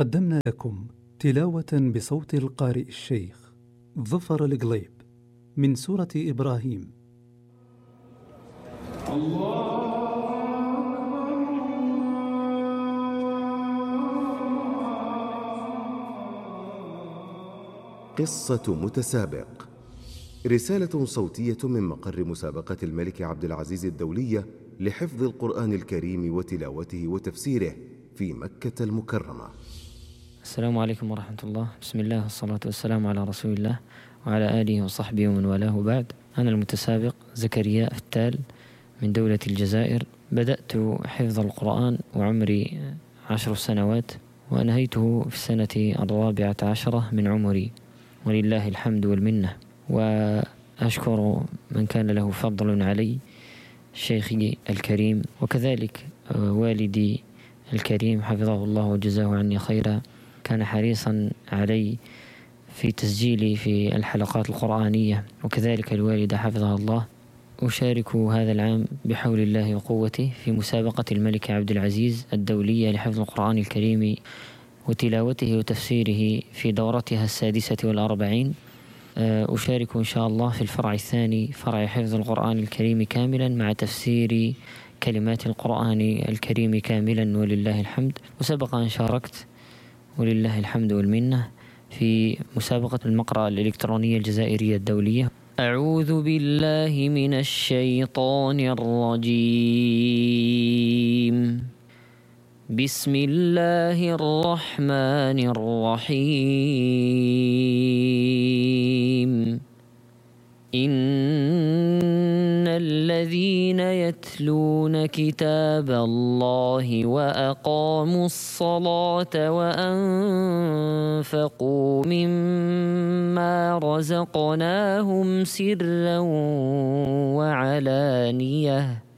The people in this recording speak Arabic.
قدمنا لكم تلاوة بصوت القارئ الشيخ ظفر القليب من سورة إبراهيم. قصة متسابق، رسالة صوتية من مقر مسابقة الملك عبد العزيز الدولية لحفظ القرآن الكريم وتلاوته وتفسيره في مكة المكرمة. السلام عليكم ورحمة الله. بسم الله والصلاة والسلام على رسول الله وعلى آله وصحبه ومن والاه. بعد، أنا المتسابق زكريا فتال من دولة الجزائر. بدأت حفظ القرآن وعمري 10 سنوات، وأنهيته في السنة 14 من عمري، ولله الحمد والمنة. وأشكر من كان له فضل علي، شيخي الكريم، وكذلك والدي الكريم حفظه الله وجزاه عني خيرا، كان حريصا علي في تسجيلي في الحلقات القرآنية، وكذلك الوالدة حفظها الله. أشارك هذا العام بحول الله وقوته في مسابقة الملك عبد العزيز الدولية لحفظ القرآن الكريم وتلاوته وتفسيره في دورتها 46. أشارك إن شاء الله في الفرع الثاني، فرع حفظ القرآن الكريم كاملا مع تفسير كلمات القرآن الكريم كاملا، ولله الحمد. وسبق أن شاركت ولله الحمد والمنة في مسابقة المقرأة الإلكترونية الجزائرية الدولية. أعوذ بالله من الشيطان الرجيم. بسم الله الرحمن الرحيم. إن الذين يتلون كتاب الله وأقاموا الصلاة وأنفقوا مما رزقناهم سرا وعلانية